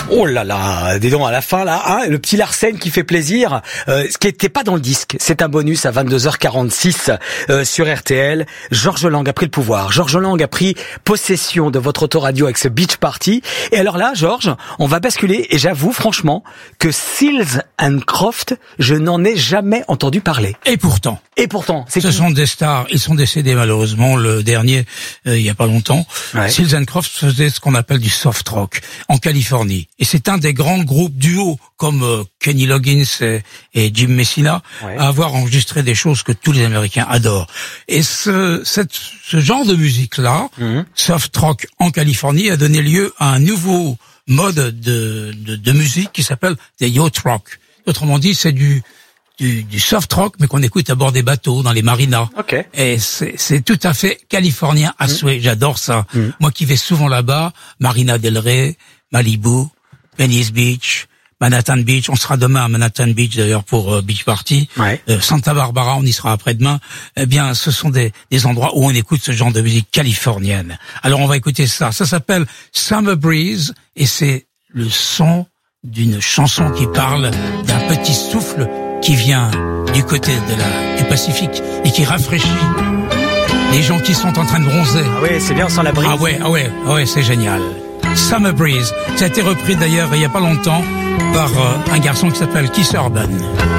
Oh là là, dis donc à la fin là, hein, le petit Larsen qui fait plaisir, ce qui était pas dans le disque, c'est un bonus à 22h46 sur RTL. Georges Lang a pris le pouvoir. Georges Lang a pris possession de votre autoradio avec ce Beach Party. Et alors là, Georges, on va basculer et j'avoue franchement que Seals and Croft, je n'en ai jamais entendu parler. Et pourtant, ce sont des stars. Ils sont décédés malheureusement. Le dernier, il y a pas longtemps. Ouais. Seals and Croft faisait ce qu'on appelle du soft rock en Californie. Et c'est un des grands groupes duo comme Kenny Loggins et Jim Messina à avoir enregistré des choses que tous les Américains adorent. Et ce genre de musique-là, soft rock en Californie, a donné lieu à un nouveau mode de musique qui s'appelle des yacht rock. Autrement dit, c'est du soft rock, mais qu'on écoute à bord des bateaux, dans les marinas. Okay. Et c'est tout à fait californien à souhait. J'adore ça. Moi qui vais souvent là-bas, Marina del Rey, Malibu, Venice Beach, Manhattan Beach. On sera demain à Manhattan Beach d'ailleurs pour Beach Party. Ouais. Santa Barbara, on y sera après-demain. Eh bien, ce sont des endroits où on écoute ce genre de musique californienne. Alors on va écouter ça. Ça s'appelle Summer Breeze et c'est le son d'une chanson qui parle d'un petit souffle qui vient du côté du Pacifique et qui rafraîchit les gens qui sont en train de bronzer. Ah oui, c'est bien, on sent la brise. Ah ouais, c'est génial. Summer Breeze. Ça a été repris d'ailleurs il y a pas longtemps par un garçon qui s'appelle Keith Urban.